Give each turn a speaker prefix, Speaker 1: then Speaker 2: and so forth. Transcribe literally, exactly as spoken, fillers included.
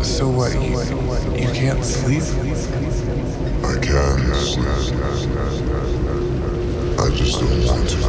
Speaker 1: So what? You, you can't sleep?
Speaker 2: I can sleep. I just don't want to.